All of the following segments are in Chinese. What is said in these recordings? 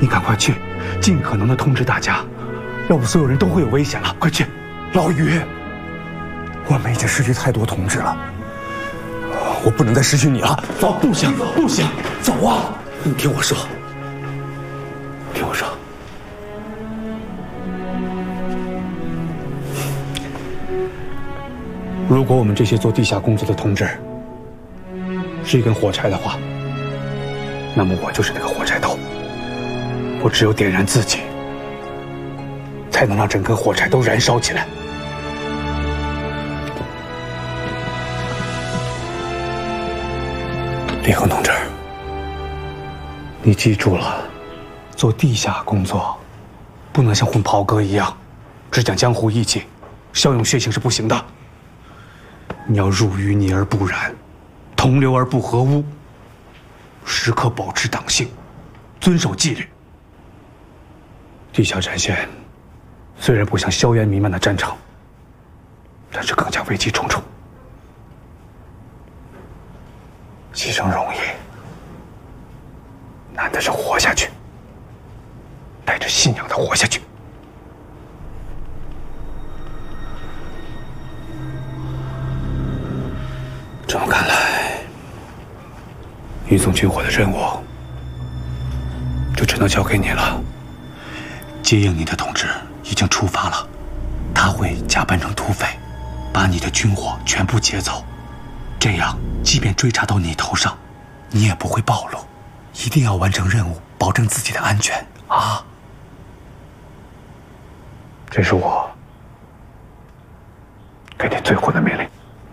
你赶快去，尽可能的通知大家，要不所有人都会有危险了。快去！ 老于，我们已经失去太多同志了，我不能再失去你了。走， 不行，不行， 走啊！你听我说，听我说。 如果我们这些做地下工作的同志是一根火柴的话，那么我就是那个火柴头。我只有点燃自己，才能让整根火柴都燃烧起来。李恒同志，你记住了，做地下工作不能像混袍哥一样，只讲江湖义气，骁勇血性是不行的。 你要入淤泥而不染，同流而不合污，时刻保持党性，遵守纪律。地下战线虽然不像硝烟弥漫的战场，但是更加危机重重，牺牲容易，难的是活下去，带着信仰的活下去。 这么看来，运送军火的任务就只能交给你了。接应你的同志已经出发了，他会假扮成土匪，把你的军火全部劫走。这样，即便追查到你头上，你也不会暴露。一定要完成任务，保证自己的安全啊！这是我给你最后的命令。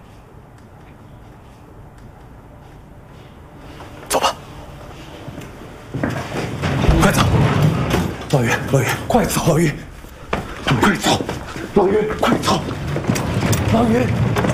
快走，老于，老于，快走，老于，快走，老于，快走，老于。